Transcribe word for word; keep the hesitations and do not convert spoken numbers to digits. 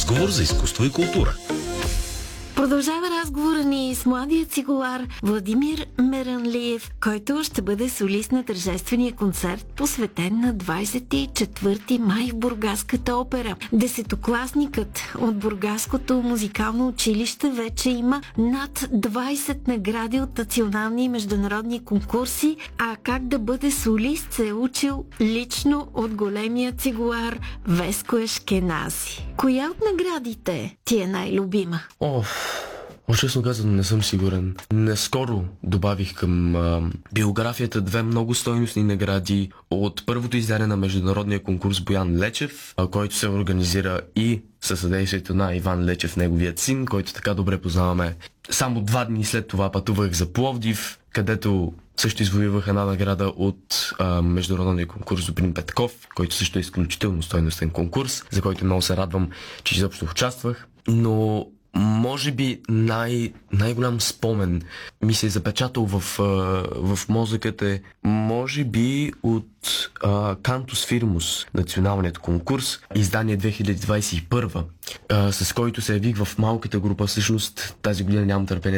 Разговор за изкуство и култура. Продължава разговора ни с младия цигулар Владимир Меранлиев, който ще бъде солист на тържествения концерт, посветен на двадесет и четвърти май в Бургаската опера. Десетокласникът от Бургаското музикално училище вече има над двадесет награди от национални и международни конкурси, а как да бъде солист се е учил лично от големия цигулар Веско Ешкенази. Коя от наградите ти е най-любима? О, честно казано, не съм сигурен. Наскоро добавих към а, биографията две много стойностни награди от първото издание на международния конкурс Боян Лечев, а, който се организира и със съдействието на Иван Лечев, неговият син, който така добре познаваме. Само два дни след това пътувах за Пловдив, където също извоювах една награда от а, международния конкурс Добрин Петков, който също е изключително стойностен конкурс, за който много се радвам, че изобщо участвах. Но може би най- най-голям спомен ми се е запечатал в, в мозъката, може би от а, Cantus Firmus, националният конкурс, издание две хиляди двадесет и първа, а, с който се явих в малката група. Всъщност тази година нямам търпение